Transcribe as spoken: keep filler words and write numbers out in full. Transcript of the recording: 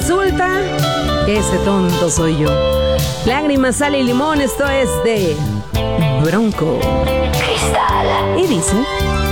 resulta que ese tonto soy yo. Lágrimas, sal y limón, esto es de Bronco Cristal. y dice...